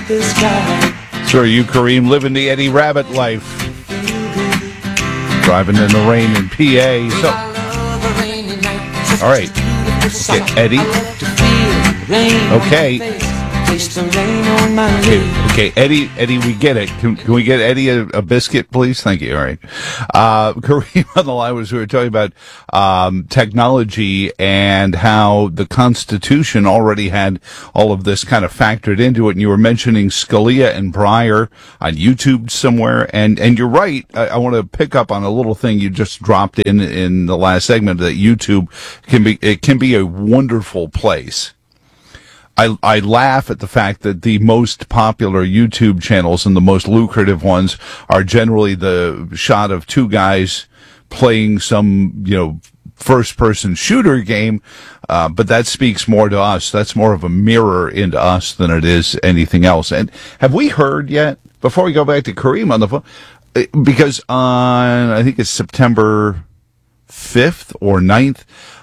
So are you, Kareem, living the Eddie Rabbit life? Driving in the rain in PA. So, all right. Okay, Eddie. Okay. Okay, Eddie, we get it. Can we get Eddie a biscuit, please? Thank you. All right. Kareem on the line was we were talking about technology and how the Constitution already had all of this kind of factored into it. And you were mentioning Scalia and Breyer on YouTube somewhere. And you're right. I want to pick up on a little thing you just dropped in the last segment, that YouTube can be a wonderful place. I laugh at the fact that the most popular YouTube channels and the most lucrative ones are generally the shot of two guys playing some, first-person shooter game, but that speaks more to us. That's more of a mirror into us than it is anything else. And have we heard yet, before we go back to Kareem on the phone, because on, I think it's September 5th or 9th,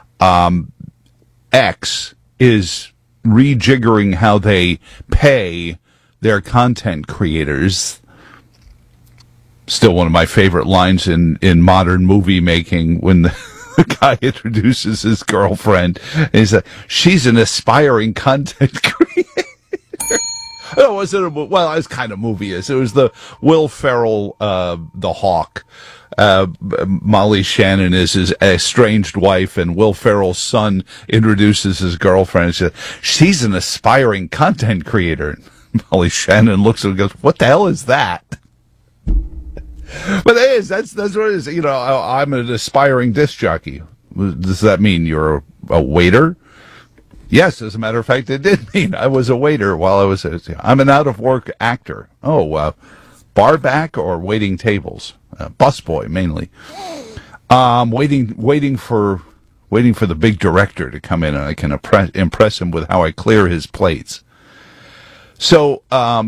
X is rejiggering how they pay their content creators. Still one of my favorite lines in modern movie making, when the guy introduces his girlfriend and he's like, she's an aspiring content creator. It wasn't it was kind of movie-ish. It was the Will Ferrell, the Hawk. Molly Shannon is his estranged wife, and Will Ferrell's son introduces his girlfriend and says, she's an aspiring content creator. Molly Shannon looks at him and goes, what the hell is that? But it is. That's what it is. I'm an aspiring disc jockey. Does that mean you're a waiter? Yes, as a matter of fact, it did mean I was a waiter while I was. I'm an out-of-work actor. Bar back or waiting tables? Busboy mainly. Waiting for the big director to come in, and I can impress him with how I clear his plates. So,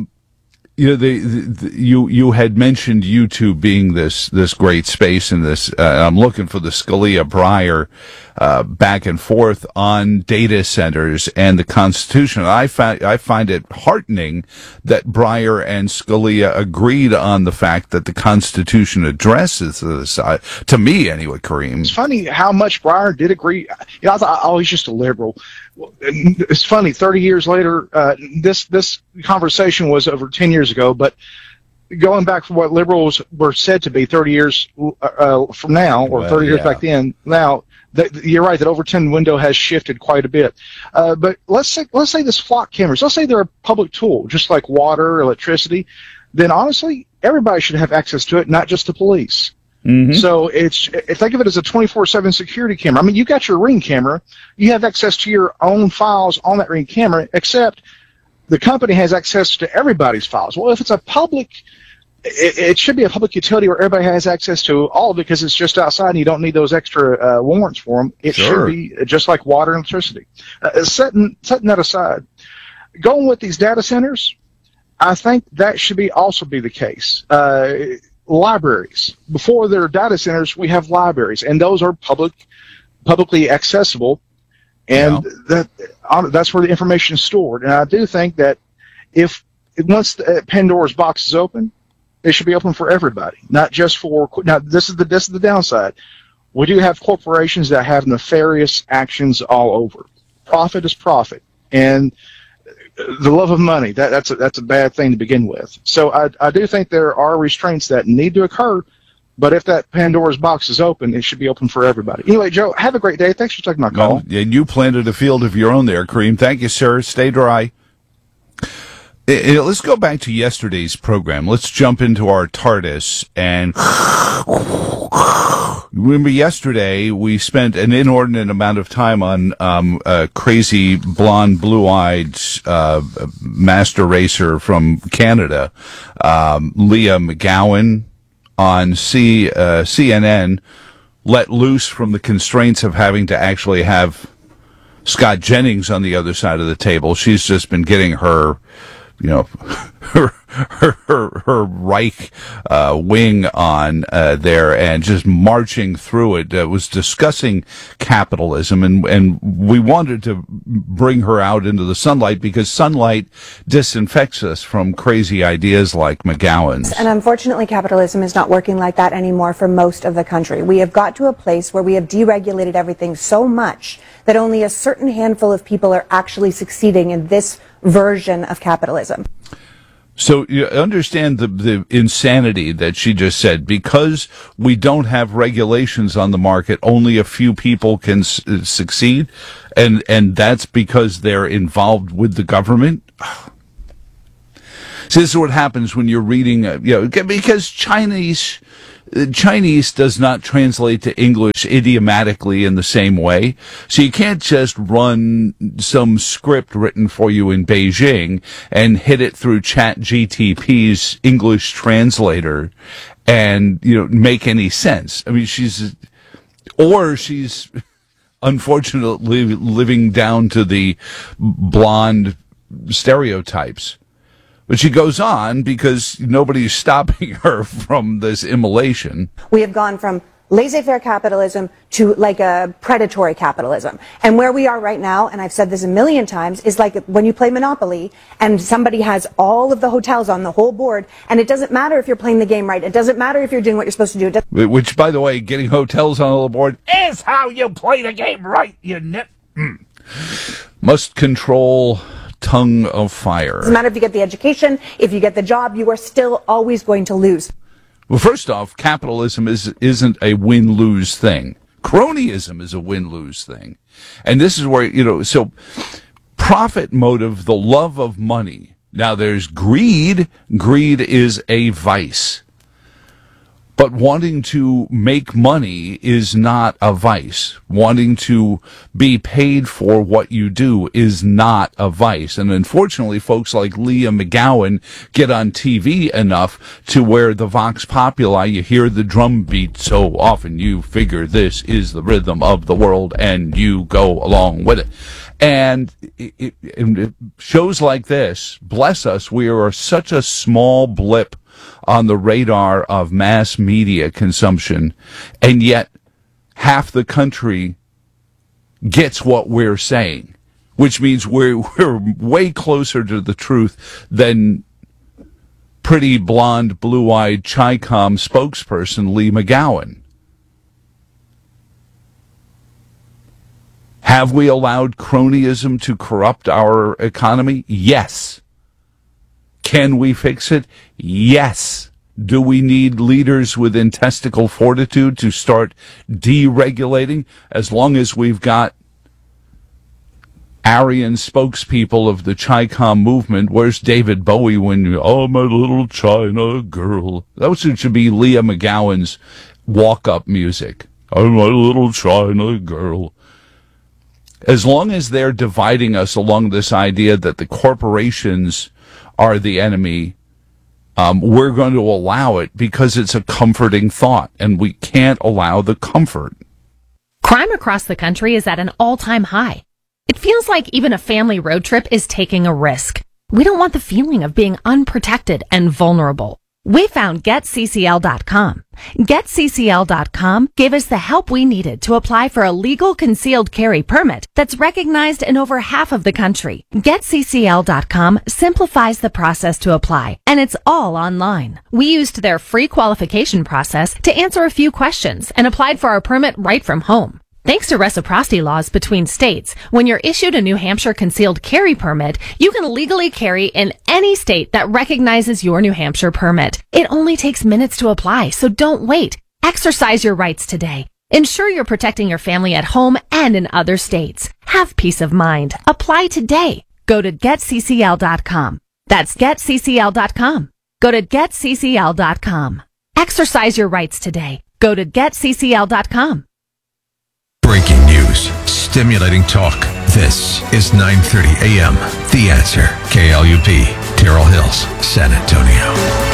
you had mentioned YouTube being this great space, and this. I'm looking for the Scalia Breyer back and forth on data centers and the Constitution. I find it heartening that Breyer and Scalia agreed on the fact that the Constitution addresses this. To me, anyway, Kareem. It's funny how much Breyer did agree. I thought, he's just a liberal. It's funny, 30 years later, this conversation was over 10 years ago, but going back from what liberals were said to be 30 years from now, or 30 years back then, now, you're right, that Overton window has shifted quite a bit. But let's say this flock cameras, let's say they're a public tool, just like water, electricity, then honestly, everybody should have access to it, not just the police. Mm-hmm. So think of it as a 24/7 security camera. I mean, you got your Ring camera, you have access to your own files on that Ring camera, except the company has access to everybody's files. Well, if it's a public, it should be a public utility where everybody has access to all of it, because it's just outside and you don't need those extra warrants for them. It should be just like water and electricity. Setting that aside, going with these data centers, I think that should also be the case. Libraries. Before there are data centers, we have libraries, and those are publicly accessible, and that's where the information is stored. And I do think that once Pandora's box is open, it should be open for everybody, not just for. Now, this is the downside. We do have corporations that have nefarious actions all over. Profit is profit, and the love of money, that's a bad thing to begin with. So I do think there are restraints that need to occur, but if that Pandora's box is open, it should be open for everybody. Anyway, Joe, have a great day. Thanks for taking my call. And you planted a field of your own there, Kareem. Thank you, sir. Stay dry. Let's go back to yesterday's program. Let's jump into our TARDIS. And remember, yesterday we spent an inordinate amount of time on crazy blonde, blue-eyed master racer from Canada, Leah McGowan, on CNN, let loose from the constraints of having to actually have Scott Jennings on the other side of the table. She's just been getting her her Reich wing on there and just marching through it. Was discussing capitalism, and we wanted to bring her out into the sunlight because sunlight disinfects us from crazy ideas like McGowan's. And unfortunately, capitalism is not working like that anymore for most of the country. We have got to a place where we have deregulated everything so much that only a certain handful of people are actually succeeding in this version of capitalism. So you understand the insanity that she just said. Because we don't have regulations on the market, only a few people can succeed, and that's because they're involved with the government. So this is what happens when you're reading, because Chinese does not translate to English idiomatically in the same way. So you can't just run some script written for you in Beijing and hit it through ChatGPT's English translator and, make any sense. I mean, she's unfortunately living down to the blonde stereotypes. But she goes on because nobody's stopping her from this immolation. We have gone from laissez-faire capitalism to like a predatory capitalism. And where we are right now, and I've said this a million times, is like when you play Monopoly and somebody has all of the hotels on the whole board, and it doesn't matter if you're playing the game right. It doesn't matter if you're doing what you're supposed to do. Which, by the way, getting hotels on the board is how you play the game right, you nit. Must control tongue of fire. Doesn't matter if you get the education, if you get the job, you are still always going to lose. Well, first off, capitalism isn't a win-lose thing. Cronyism is a win-lose thing. And this is where, so profit motive, the love of money. Now there's greed. Greed is a vice. But wanting to make money is not a vice. Wanting to be paid for what you do is not a vice. And unfortunately, folks like Leah McGowan get on TV enough to where the Vox Populi, you hear the drum beat so often, you figure this is the rhythm of the world and you go along with it. And shows like this, bless us, we are such a small blip on the radar of mass media consumption, and yet half the country gets what we're saying, which means we're way closer to the truth than pretty blonde, blue-eyed Chi-Com spokesperson Lee McGowan. Have we allowed cronyism to corrupt our economy? Yes. Can we fix it? Yes. Do we need leaders with intestinal fortitude to start deregulating? As long as we've got Aryan spokespeople of the Chi-Com movement, where's David Bowie when, oh, my little China girl? That should be Leah McGowan's walk-up music. Oh, my little China girl. As long as they're dividing us along this idea that the corporations are the enemy, we're going to allow it because it's a comforting thought, and we can't allow the comfort. Crime across the country is at an all-time high. It feels like even a family road trip is taking a risk. We don't want the feeling of being unprotected and vulnerable. We found GetCCL.com. GetCCL.com gave us the help we needed to apply for a legal concealed carry permit that's recognized in over half of the country. GetCCL.com simplifies the process to apply, and it's all online. We used their free qualification process to answer a few questions and applied for our permit right from home. Thanks to reciprocity laws between states, when you're issued a New Hampshire concealed carry permit, you can legally carry in any state that recognizes your New Hampshire permit. It only takes minutes to apply, so don't wait. Exercise your rights today. Ensure you're protecting your family at home and in other states. Have peace of mind. Apply today. Go to GetCCL.com. That's GetCCL.com. Go to GetCCL.com. Exercise your rights today. Go to GetCCL.com. Breaking news, stimulating talk. This is 9:30 a.m. The Answer. KLUP, Terrell Hills, San Antonio.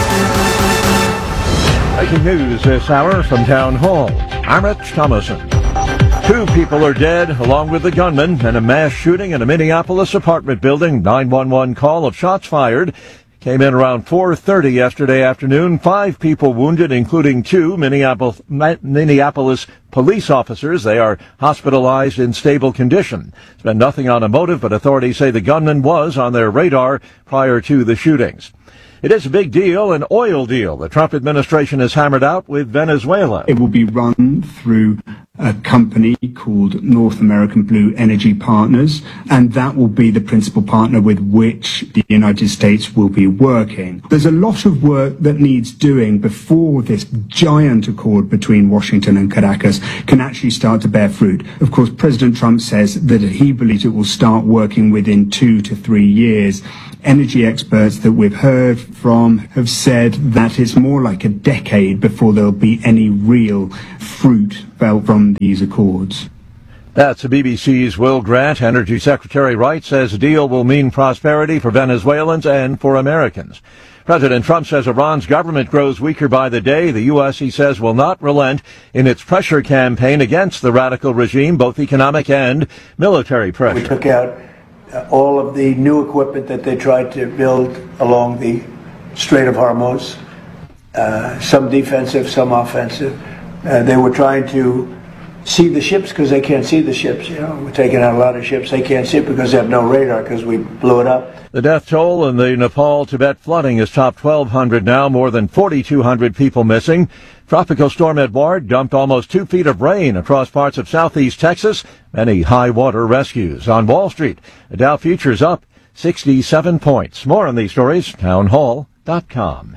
Breaking news this hour from Town Hall. I'm Rich Thomason. 2 people are dead, along with the gunman, in a mass shooting in a Minneapolis apartment building. 911 call of shots fired. came in around 4:30 yesterday afternoon. 5 people wounded, including 2 Minneapolis police officers. They are hospitalized in stable condition. There's been nothing on a motive, but authorities say the gunman was on their radar prior to the shootings. It is a big deal, an oil deal the Trump administration has hammered out with Venezuela. It will be run through a company called North American Blue Energy Partners, and that will be the principal partner with which the United States will be working. There's a lot of work that needs doing before this giant accord between Washington and Caracas can actually start to bear fruit. Of course, President Trump says that he believes it will start working within 2 to 3 years. Energy experts that we've heard from have said that it's more like a decade before there'll be any real fruit felt from these accords. That's the BBC's Will Grant. Energy Secretary Wright says the deal will mean prosperity for Venezuelans and for Americans. President Trump says Iran's government grows weaker by the day. The U.S., he says, will not relent in its pressure campaign against the radical regime, both economic and military pressure. We took out all of the new equipment that they tried to build along the Strait of Hormuz, some defensive, some offensive. They were trying to see the ships because they can't see the ships. You know, we're taking out a lot of ships. They can't see it because they have no radar because we blew it up. The death toll in the Nepal-Tibet flooding has topped 1,200 now, more than 4,200 people missing. Tropical storm Edouard dumped almost 2 feet of rain across parts of southeast Texas. Many high water rescues. On Wall Street, the Dow futures up 67 points. More on these stories, townhall.com.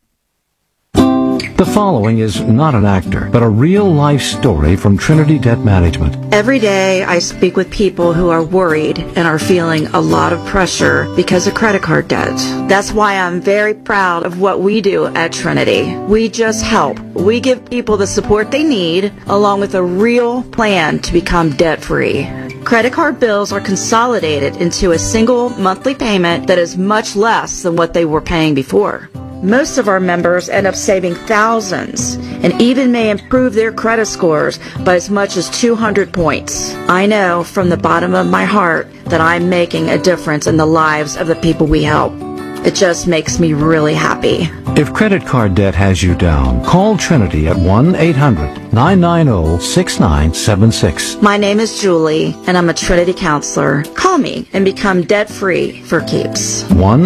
The following is not an actor, but a real-life story from Trinity Debt Management. Every day I speak with people who are worried and are feeling a lot of pressure because of credit card debt. That's why I'm very proud of what we do at Trinity. We just help. We give people the support they need, along with a real plan to become debt-free. Credit card bills are consolidated into a single monthly payment that is much less than what they were paying before. Most of our members end up saving thousands and even may improve their credit scores by as much as 200 points. I know from the bottom of my heart that I'm making a difference in the lives of the people we help. It just makes me really happy. If credit card debt has you down, call Trinity at 1-800-990-6976. My name is Julie, and I'm a Trinity counselor. Call me and become debt-free for keeps.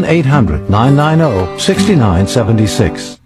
1-800-990-6976.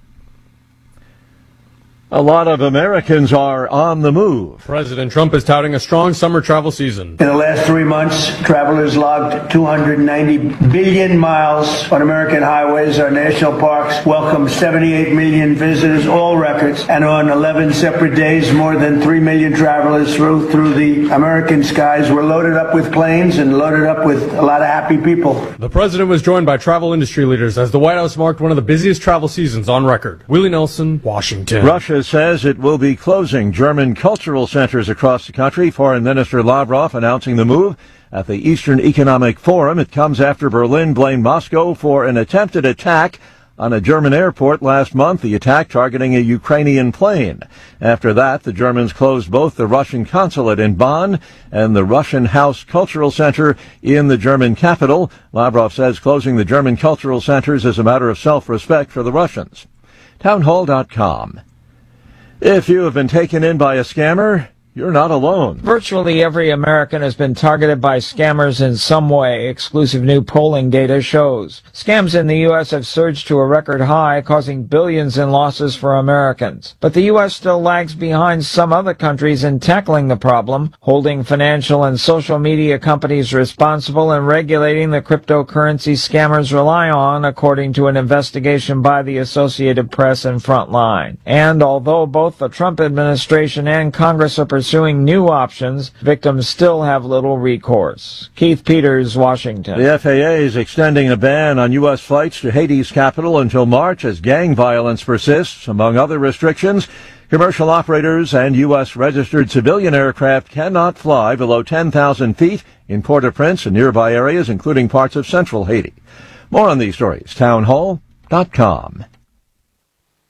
A lot of Americans are on the move. President Trump is touting a strong summer travel season. In the last 3 months, travelers logged 290 billion miles on American highways. Our national parks welcomed 78 million visitors, all records. And on 11 separate days, more than 3 million travelers through the American skies were loaded up with planes and loaded up with a lot of happy people. The president was joined by travel industry leaders as the White House marked one of the busiest travel seasons on record. Willie Nelson, Washington. Russia says it will be closing German cultural centers across the country. Foreign Minister Lavrov announcing the move at the Eastern Economic Forum. It comes after Berlin blamed Moscow for an attempted attack on a German airport last month, the attack targeting a Ukrainian plane. After that, the Germans closed both the Russian consulate in Bonn and the Russian House Cultural Center in the German capital. Lavrov says closing the German cultural centers is a matter of self-respect for the Russians. Townhall.com. If you have been taken in by a scammer, you're not alone. Virtually every American has been targeted by scammers in some way, exclusive new polling data shows. Scams in the U.S. have surged to a record high, causing billions in losses for Americans. But the U.S. still lags behind some other countries in tackling the problem, holding financial and social media companies responsible and regulating the cryptocurrency scammers rely on, according to an investigation by the Associated Press and Frontline. And although both the Trump administration and Congress are pursuing new options, victims still have little recourse. Keith Peters, Washington. The FAA is extending a ban on U.S. flights to Haiti's capital until March as gang violence persists. Among other restrictions, commercial operators and U.S. registered civilian aircraft cannot fly below 10,000 feet in Port-au-Prince and nearby areas, including parts of central Haiti. More on these stories, townhall.com.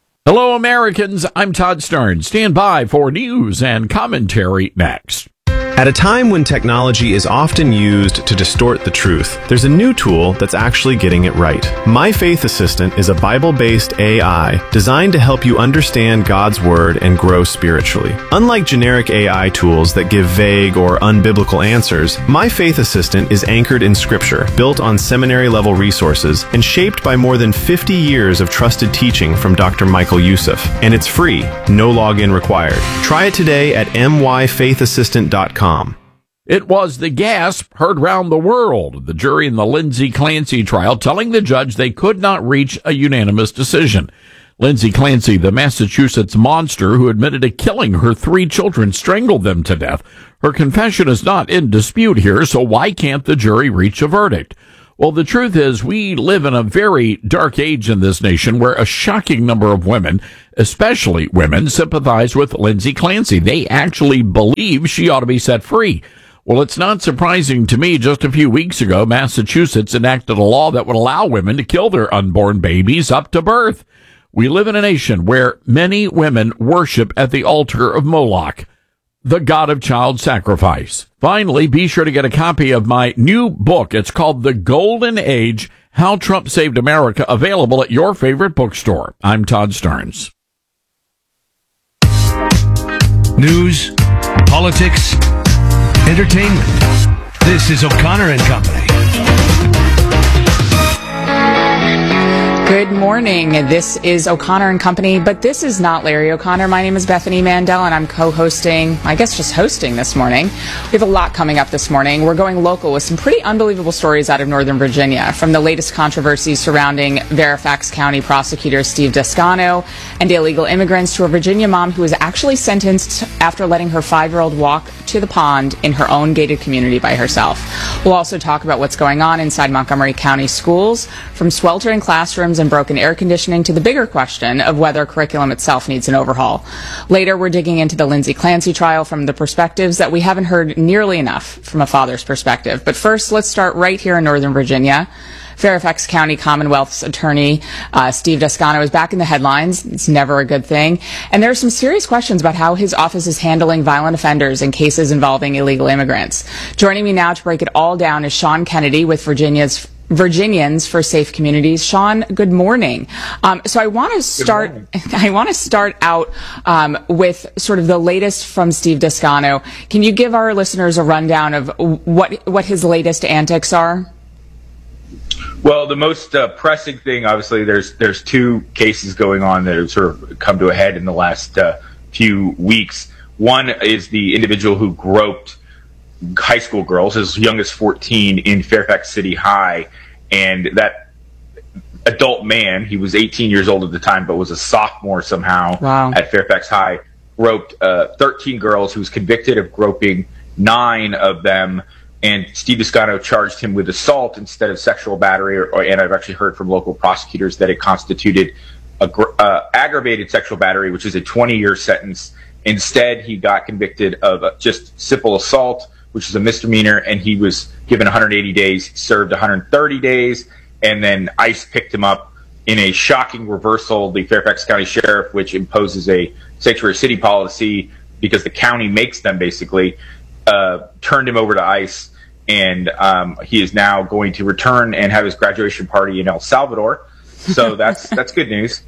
Hello, Americans. I'm Todd Stern. Stand by for news and commentary next. At a time when technology is often used to distort the truth, there's a new tool that's actually getting it right. My Faith Assistant is a Bible-based AI designed to help you understand God's Word and grow spiritually. Unlike generic AI tools that give vague or unbiblical answers, My Faith Assistant is anchored in Scripture, built on seminary-level resources, and shaped by more than 50 years of trusted teaching from Dr. Michael Youssef. And it's free, no login required. Try it today at myfaithassistant.com. It was the gasp heard round the world. The jury in the Lindsay Clancy trial telling the judge they could not reach a unanimous decision. Lindsay Clancy, the Massachusetts monster who admitted to killing her 3 children, strangled them to death. Her confession is not in dispute here, so why can't the jury reach a verdict? Well, the truth is we live in a very dark age in this nation where a shocking number of women, especially women, sympathize with Lindsay Clancy. They actually believe she ought to be set free. Well, it's not surprising to me. Just a few weeks ago, Massachusetts enacted a law that would allow women to kill their unborn babies up to birth. We live in a nation where many women worship at the altar of Moloch, the god of child sacrifice. Finally, be sure to get a copy of my new book. It's called The Golden Age, How Trump Saved America, available at your favorite bookstore. I'm Todd Starnes. News, politics, entertainment. This is O'Connor and Company. Good morning. This is O'Connor and Company, but this is not Larry O'Connor. My name is Bethany Mandel, and I'm co-hosting, I guess just hosting this morning. We have a lot coming up this morning. We're going local with some pretty unbelievable stories out of Northern Virginia, from the latest controversies surrounding Fairfax County Prosecutor Steve Descano and illegal immigrants to a Virginia mom who was actually sentenced after letting her 5-year-old walk to the pond in her own gated community by herself. We'll also talk about what's going on inside Montgomery County schools, from sweltering classrooms and broken air conditioning to the bigger question of whether curriculum itself needs an overhaul. Later, we're digging into the Lindsay Clancy trial from the perspectives that we haven't heard nearly enough from a father's perspective. But first, let's start right here in Northern Virginia. Fairfax County Commonwealth's attorney, Steve Descano, is back in the headlines. It's never a good thing. And there are some serious questions about how his office is handling violent offenders in cases involving illegal immigrants. Joining me now to break it all down is Sean Kennedy with Virginians for Safe Communities. Sean, good morning. So I want to start out with sort of the latest from Steve Descano. Can you give our listeners a rundown of what his latest antics are? Well, the most pressing thing, obviously, there's 2 cases going on that have sort of come to a head in the last few weeks. One is the individual who groped high school girls as young as 14 in Fairfax City High, and that adult man, he was 18 years old at the time but was a sophomore somehow at Fairfax High, groped 13 girls. Who was convicted of groping 9 of them, and Steve Descano charged him with assault instead of sexual battery, and I've actually heard from local prosecutors that it constituted aggravated sexual battery, which is a 20-year sentence. Instead, he got convicted of just simple assault, which is a misdemeanor, and he was given 180 days, served 130 days, and then ICE picked him up in a shocking reversal. The Fairfax County Sheriff, which imposes a sanctuary city policy because the county makes them basically, turned him over to ICE, and he is now going to return and have his graduation party in El Salvador. So that's good news.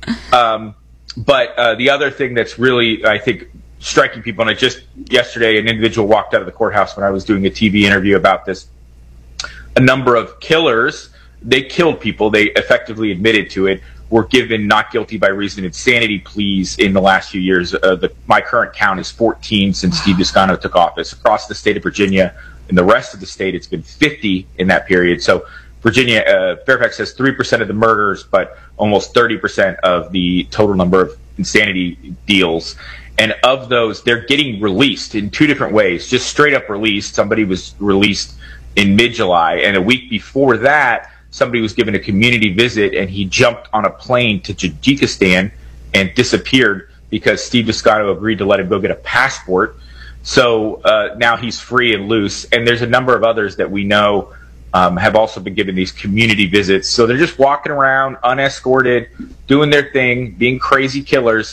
But the other thing that's really, I think, striking people, and just yesterday an individual walked out of the courthouse when I was doing a TV interview about this. A number of killers, they killed people, they effectively admitted to it, were given not guilty by reason of insanity pleas in the last few years. My current count is 14 since Steve Descano took office. Across the state of Virginia, in the rest of the state, it's been 50 in that period. So Virginia, Fairfax has 3% of the murders, but almost 30% of the total number of insanity deals. And of those, they're getting released in 2 different ways. Just straight up released. Somebody was released in mid-July, and a week before that, somebody was given a community visit, and he jumped on a plane to Tajikistan and disappeared because Steve Descano agreed to let him go get a passport. So now he's free and loose. And there's a number of others that we know have also been given these community visits. So they're just walking around unescorted, doing their thing, being crazy killers.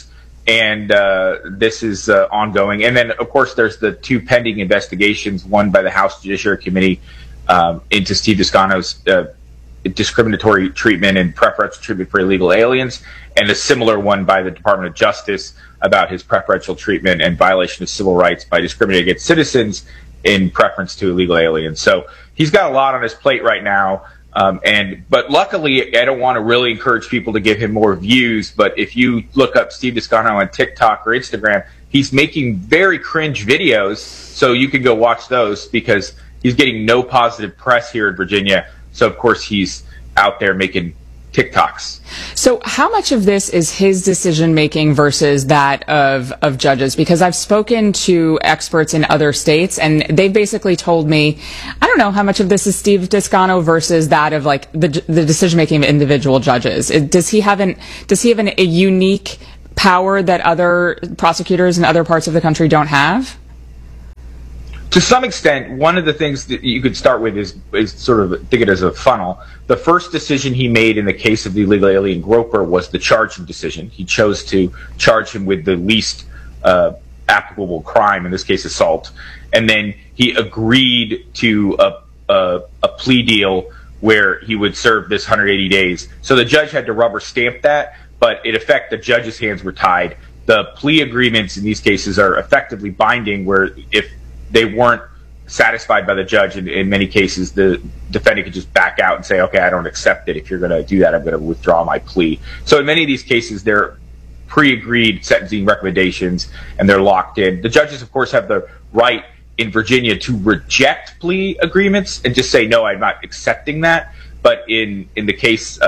And this is ongoing. And then, of course, there's the two pending investigations, one by the House Judiciary Committee into Steve Descano's discriminatory treatment and preferential treatment for illegal aliens, and a similar one by the Department of Justice about his preferential treatment and violation of civil rights by discriminating against citizens in preference to illegal aliens. So he's got a lot on his plate right now. But luckily, I don't want to really encourage people to give him more views. But if you look up Steve Descano on TikTok or Instagram, he's making very cringe videos. So you can go watch those because he's getting no positive press here in Virginia. So of course he's out there making TikToks. So how much of this is his decision making versus that of judges? Because I've spoken to experts in other states, and they've basically told me, I don't know how much of this is Steve Descano versus that of like the decision making of individual judges. Does he have a unique power that other prosecutors in other parts of the country don't have? To some extent, one of the things that you could start with is sort of think it as a funnel. The first decision he made in the case of the illegal alien Groper was the charging decision. He chose to charge him with the least applicable crime, in this case assault. And then he agreed to a plea deal where he would serve this 180 days. So the judge had to rubber stamp that, but in effect the judge's hands were tied. The plea agreements in these cases are effectively binding, where if they weren't satisfied by the judge, in many cases the defendant could just back out and say, okay, I don't accept it. If you're going to do that, I'm going to withdraw my plea. So in many of these cases, they're pre-agreed sentencing recommendations and they're locked in. The judges, of course, have the right in Virginia to reject plea agreements and just say, no, I'm not accepting that. But in the case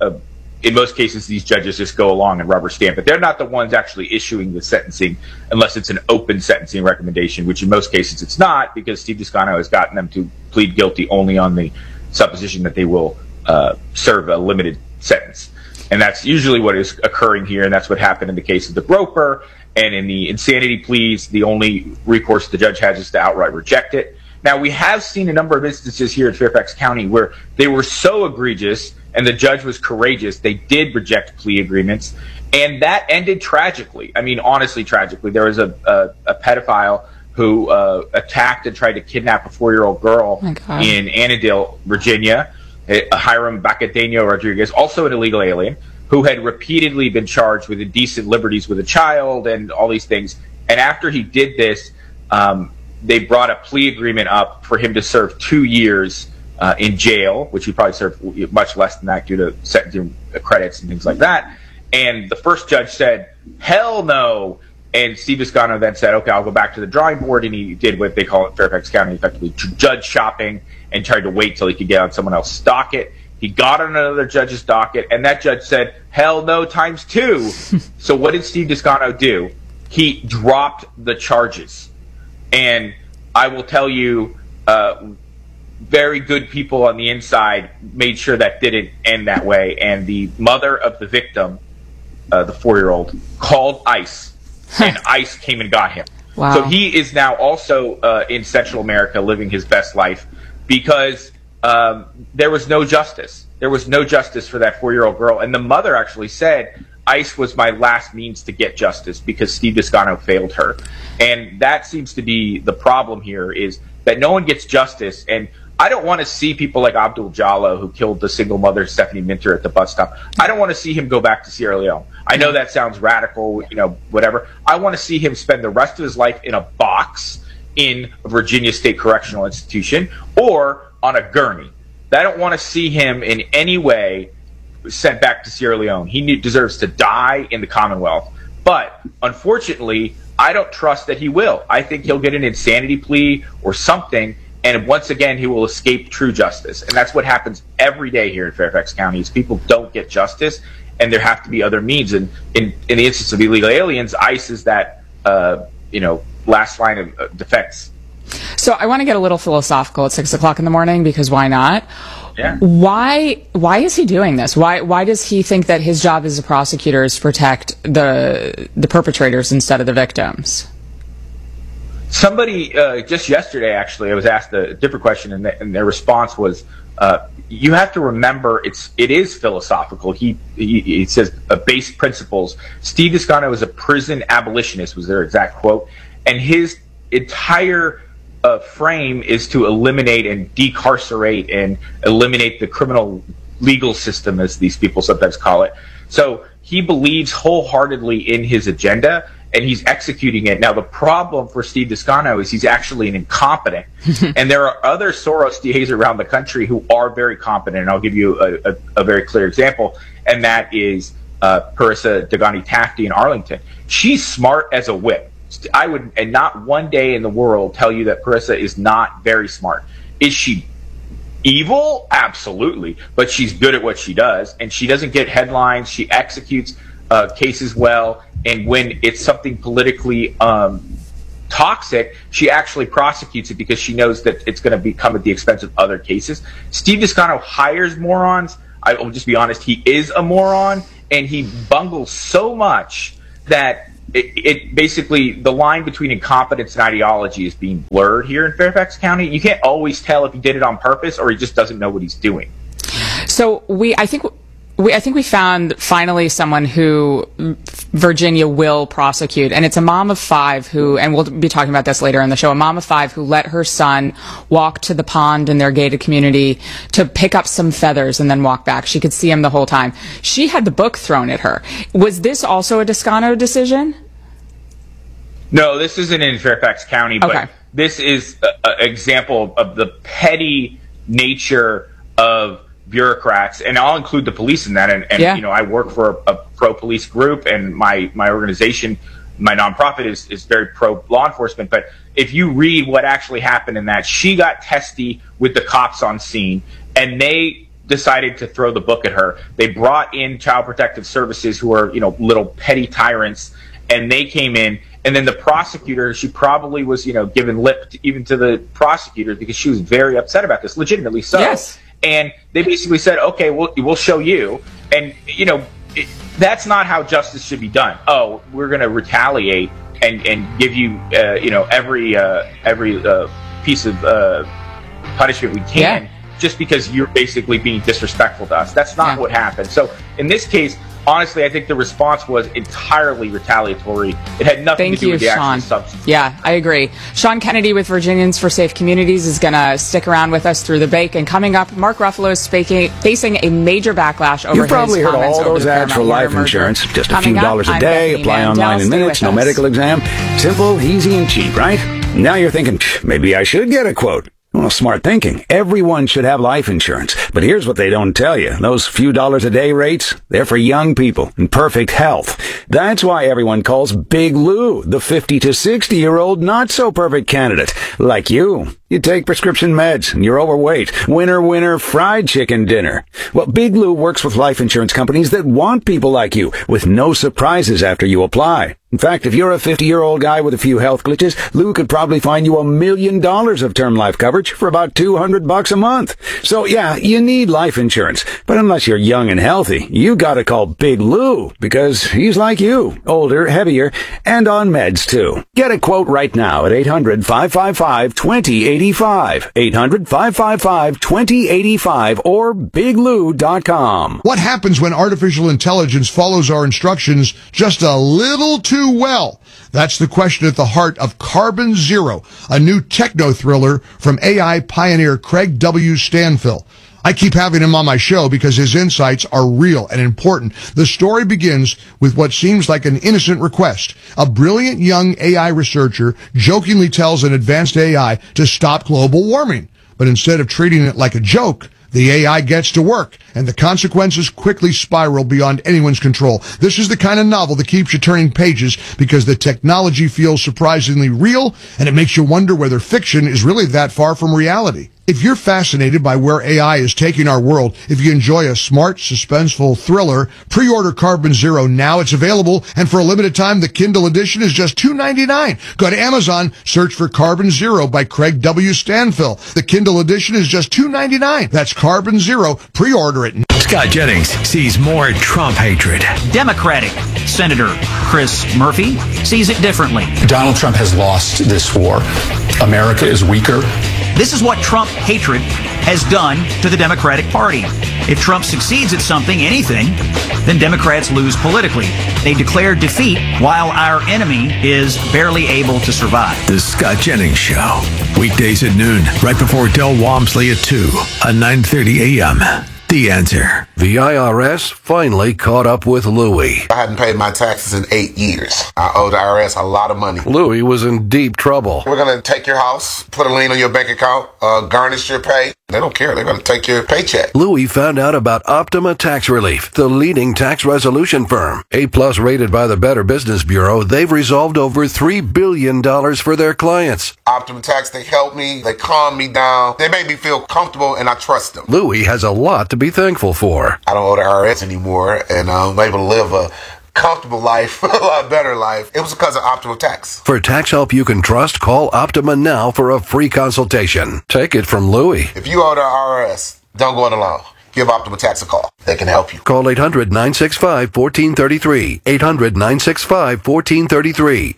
in most cases, these judges just go along and rubber stamp it. They're not the ones actually issuing the sentencing unless it's an open sentencing recommendation, which in most cases it's not, because Steve Descano has gotten them to plead guilty only on the supposition that they will serve a limited sentence. And that's usually what is occurring here, and that's what happened in the case of the Groper. And in the insanity pleas, the only recourse the judge has is to outright reject it. Now, we have seen a number of instances here in Fairfax County where they were so egregious and the judge was courageous, they did reject plea agreements, and that ended tragically. I mean, honestly, tragically. There was a pedophile who attacked and tried to kidnap a 4-year-old girl in Annandale, Virginia, Hiram Bacadeno Rodriguez, also an illegal alien, who had repeatedly been charged with indecent liberties with a child and all these things. And after he did this, they brought a plea agreement up for him to serve 2 years in jail, which he probably served much less than that due to sentencing credits and things like that. And the first judge said, hell no. And Steve Descano then said, okay, I'll go back to the drawing board. And he did what they call it Fairfax County, effectively judge shopping, and tried to wait till he could get on someone else's docket. He got on another judge's docket, and that judge said, hell no times 2. So what did Steve Descano do? He dropped the charges. And I will tell you, very good people on the inside made sure that didn't end that way. And the mother of the victim, the 4-year-old, called ICE, and ICE came and got him. Wow. So he is now also in Central America living his best life because there was no justice. There was no justice for that 4-year-old girl. And the mother actually said, ICE was my last means to get justice because Steve Descano failed her. And that seems to be the problem here, is that no one gets justice. And I don't want to see people like Abdul Jallo, who killed the single mother Stephanie Minter at the bus stop. I don't want to see him go back to Sierra Leone. I know that sounds radical, whatever. I want to see him spend the rest of his life in a box in a Virginia State Correctional Institution or on a gurney. I don't want to see him in any way sent back to Sierra Leone. He deserves to die in the Commonwealth. But unfortunately, I don't trust that he will. I think he'll get an insanity plea or something, and once again, he will escape true justice. And that's what happens every day here in Fairfax County, is people don't get justice, and there have to be other means. And in the instance of illegal aliens, ICE is that last line of defense. So I want to get a little philosophical at 6 o'clock in the morning, because why not? Yeah. Why is he doing this? Why does he think that his job as a prosecutor is to protect the perpetrators instead of the victims? Somebody just yesterday, actually, I was asked a different question, and their response was, you have to remember it is philosophical. He says base principles. Steve Descano is a prison abolitionist, was their exact quote, and his entire frame is to eliminate and decarcerate and eliminate the criminal legal system, as these people sometimes call it. So he believes wholeheartedly in his agenda, and he's executing it. Now, the problem for Steve Descano is he's actually an incompetent. And there are other Soros DAs around the country who are very competent. And I'll give you a very clear example, and that is Parissa Dagani-Tafti in Arlington. She's smart as a whip. I would, and not one day in the world, tell you that Parissa is not very smart. Is she evil? Absolutely. But she's good at what she does, and she doesn't get headlines. She executes cases well, and when it's something politically toxic, she actually prosecutes it because she knows that it's going to come at the expense of other cases. Steve Descano hires morons. I will just be honest, he is a moron, and he bungles so much that it basically, the line between incompetence and ideology is being blurred here in Fairfax County. You can't always tell if he did it on purpose or he just doesn't know what he's doing. So I think we found finally someone who Virginia will prosecute, and it's a mom of 5 who, and we'll be talking about this later in the show, a mom of 5 who let her son walk to the pond in their gated community to pick up some feathers and then walk back. She could see him the whole time. She had the book thrown at her. Was this also a Descano decision? No, this isn't in Fairfax County, but this is an example of the petty nature of bureaucrats, and I'll include the police in that. And you know, I work for a pro-police group, and my organization, my nonprofit, is very pro-law enforcement. But if you read what actually happened in that, she got testy with the cops on scene, and they decided to throw the book at her. They brought in Child Protective Services, who are, you know, little petty tyrants, and they came in. And then the prosecutor, she probably was, you know, giving lip even to the prosecutor because she was very upset about this, legitimately so. Yes. And they basically said, okay, we'll show you. And, you know, that's not how justice should be done. Oh, we're going to retaliate and give you, you know, every piece of punishment we can just because you're basically being disrespectful to us. That's not what happened. So in this case, honestly, I think the response was entirely retaliatory. It had nothing to do with the actual substance. Yeah, I agree. Sean Kennedy with Virginians for Safe Communities is going to stick around with us through the break. And coming up, Mark Ruffalo is facing a major backlash over his comments. You've probably heard all those ads for life insurance. Just a few dollars a day, apply online in minutes, no medical exam. Simple, easy, and cheap, right? Now you're thinking, maybe I should get a quote. Well, smart thinking. Everyone should have life insurance. But here's what they don't tell you. Those few dollars a day rates, they're for young people in perfect health. That's why everyone calls Big Lou the 50 to 60-year-old not-so-perfect candidate. Like you. You take prescription meds and you're overweight. Winner, fried chicken dinner. Well, Big Lou works with life insurance companies that want people like you with no surprises after you apply. In fact, if you're a 50-year-old guy with a few health glitches, Lou could probably find you $1 million of term life coverage for about $200 a month. So yeah, you need life insurance. But unless you're young and healthy, you gotta call Big Lou because he's like you, older, heavier, and on meds too. Get a quote right now at 800-555-2085. 800-555-2085 or biglou.com. What happens when artificial intelligence follows our instructions just a little too well? That's the question at the heart of Carbon Zero, a new techno thriller from AI pioneer Craig W. Stanfill. I keep having him on my show because his insights are real and important. The story begins with what seems like an innocent request. A brilliant young AI researcher jokingly tells an advanced AI to stop global warming. But instead of treating it like a joke, the AI gets to work, and the consequences quickly spiral beyond anyone's control. This is the kind of novel that keeps you turning pages because the technology feels surprisingly real, and it makes you wonder whether fiction is really that far from reality. If you're fascinated by where AI is taking our world, if you enjoy a smart, suspenseful thriller, pre-order Carbon Zero now. It's available, and for a limited time, the Kindle edition is just $2.99. Go to Amazon, search for Carbon Zero by Craig W. Stanfill. The Kindle edition is just $2.99. That's Carbon Zero. Pre-order it. Scott Jennings sees more Trump hatred. Democratic Senator Chris Murphy sees it differently. Donald Trump has lost this war. America is weaker. This is what Trump hatred has done to the Democratic Party. If Trump succeeds at something, anything, then Democrats lose politically. They declare defeat while our enemy is barely able to survive. The Scott Jennings Show. Weekdays at noon, right before Del Walmsley at 2 on 9:30 a.m. The Answer. The IRS finally caught up with Louie. I hadn't paid my taxes in 8 years. I owe the IRS a lot of money. Louie was in deep trouble. We're going to take your house, put a lien on your bank account, garnish your pay. They don't care. They're going to take your paycheck. Louie found out about Optima Tax Relief, the leading tax resolution firm. A-plus rated by the Better Business Bureau, they've resolved over $3 billion for their clients. Optima Tax, they help me. They calm me down. They make me feel comfortable, and I trust them. Louie has a lot to be thankful for. I don't owe the IRS anymore, and I'm able to live a comfortable life, a lot better life. It was because of Optima Tax. For tax help you can trust, call Optima now for a free consultation. Take it from Louie. If you owe the IRS, don't go it alone. Give Optima Tax a call. They can help you. Call 800-965-1433. 800-965-1433.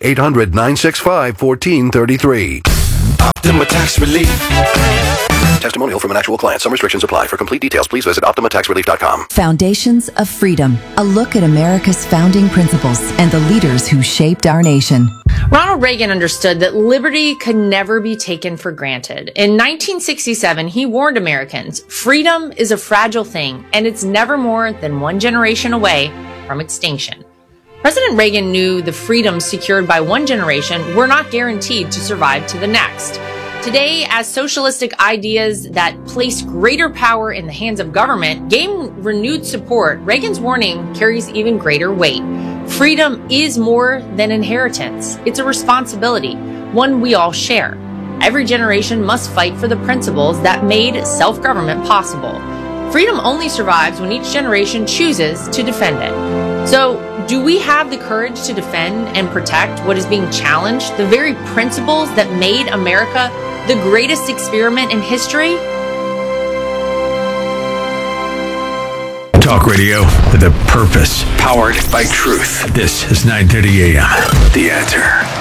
800-965-1433. Optima Tax Relief. Testimonial from an actual client. Some restrictions apply. For complete details, please visit OptimaTaxRelief.com. Foundations of Freedom. A look at America's founding principles and the leaders who shaped our nation. Ronald Reagan understood that liberty could never be taken for granted. In 1967, he warned Americans, freedom is a fragile thing, and it's never more than one generation away from extinction. President Reagan knew the freedoms secured by one generation were not guaranteed to survive to the next. Today, as socialistic ideas that place greater power in the hands of government gain renewed support, Reagan's warning carries even greater weight. Freedom is more than inheritance. It's a responsibility, one we all share. Every generation must fight for the principles that made self-government possible. Freedom only survives when each generation chooses to defend it. So, do we have the courage to defend and protect what is being challenged, the very principles that made America the greatest experiment in history? Talk radio with a purpose. Powered by truth. This is 9:30 a.m. The Answer.